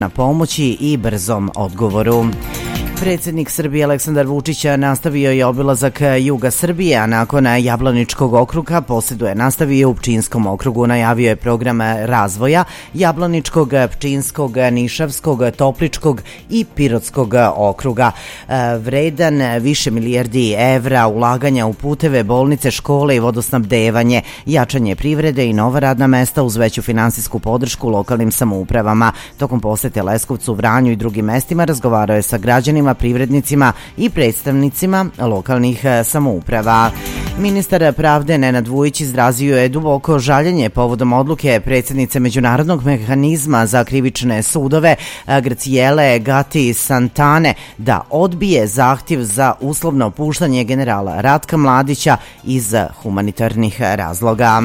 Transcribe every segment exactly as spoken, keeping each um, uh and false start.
na pomoći i brzom odgovoru. Predsjednik Srbije Aleksandar Vučić nastavio je obilazak juga Srbije, a nakon Jablaničkog okruga posjetuje nastavio u Pčinjskom okrugu. Najavio je program razvoja Jablaničkog, Pčinjskog, Nišavskog, Topličkog i Pirotskog okruga. Vredan više milijardi evra ulaganja u puteve, bolnice, škole i vodosnabdevanje, jačanje privrede i nova radna mesta uz veću finansijsku podršku lokalnim samoupravama. Tokom posjete Leskovcu, Vranju i drugim mestima razgovarao je sa građanima, privrednicima i predstavnicima lokalnih samouprava. Ministar pravde Nenad Vujić izrazio je duboko žaljenje povodom odluke predsjednice Međunarodnog mehanizma za krivične sudove Gracijele Gati Santane da odbije zahtjev za uslovno puštanje generala Ratka Mladića iz humanitarnih razloga.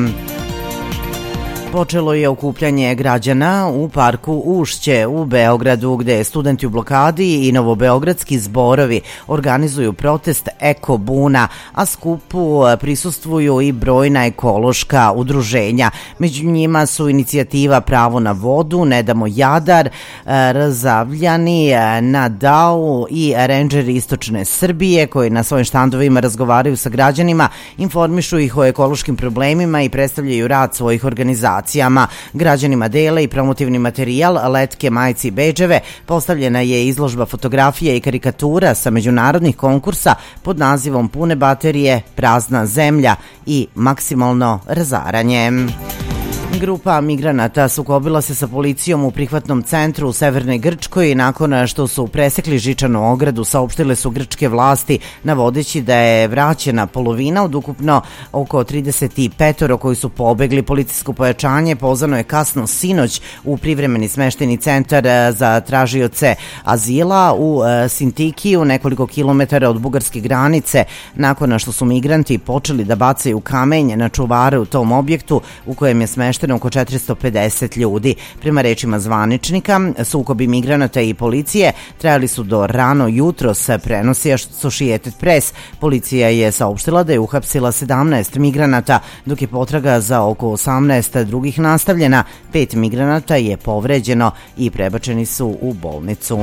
Počelo je okupljanje građana u parku Ušće u Beogradu, gde studenti u blokadi i novobeogradski zborovi organizuju protest Eko buna, a skupu prisustvuju i brojna ekološka udruženja. Među njima su inicijativa Pravo na vodu, Ne damo Jadar, Razavljani, Nadao i Rendžeri Istočne Srbije, koji na svojim štandovima razgovaraju sa građanima, informišu ih o ekološkim problemima i predstavljaju rad svojih organizacija. Građanima dele i promotivni materijal, letke, majice i bedževe. Postavljena je izložba fotografija i karikatura sa međunarodnih konkursa pod nazivom Pune baterije, prazna zemlja i maksimalno razaranje. Grupa migranata sukobila se sa policijom u prihvatnom centru u severnoj Grčkoj nakon što su presekli žičanu ogradu, saopštile su grčke vlasti, navodeći da je vraćena polovina od ukupno oko trideset pet koji su pobegli. Policijsko pojačanje pozvano je kasno sinoć u privremeni smeštajni centar za tražioce azila u Sintikiju, nekoliko kilometara od bugarske granice, nakon što su migranti počeli da bacaju kamenje na čuvare u tom objektu u kojem je smešten oko četiristo pedeset ljudi. Prema rečima zvaničnika, sukobi migranata i policije trajali su do rano jutros, prenosi Associated Press. Policija je saopštila da je uhapsila sedamnaest migranata, dok je potraga za oko osamnaest drugih nastavljena. Pet migranata je povređeno i prebačeni su u bolnicu.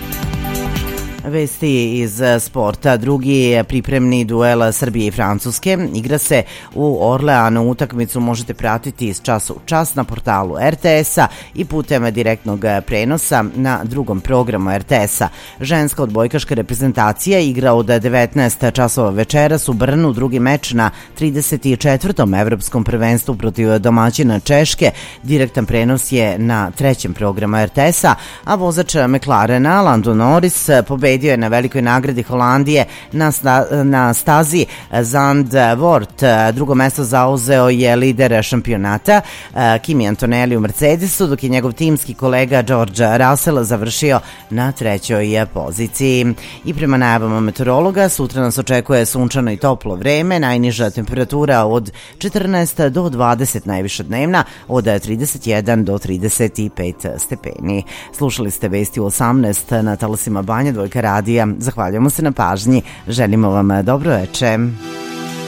Vesti iz sporta. Drugi pripremni duel Srbije i Francuske igra se u Orleanu. Utakmicu možete pratiti iz časa u čas na portalu er te esa i putem direktnog prenosa na drugom programu er te esa. Ženska odbojkaška reprezentacija igra od devetnaest časova večeras u Brnu drugi meč na trideset četvrtom evropskom prvenstvu protiv domaćina Češke. Direktan prenos je na trećem programu er te esa, a vozač McLarena Lando Norris pobedio je na velikoj nagradi Holandije na, sta, na stazi Zandvoort. Drugo mesto zauzeo je lider šampionata Kimi Antonelli u Mercedesu, dok je njegov timski kolega George Russell završio na trećoj poziciji. I prema najavama meteorologa, sutra nas očekuje sunčano i toplo vreme, najniža temperatura od četrnaest do dvadeset, najviša dnevna od trideset jedan do trideset pet stepeni. Slušali ste vesti u osamnaest na talasima Banja Dvojka radija. Zahvaljujemo se na pažnji. Želimo vam dobro veče.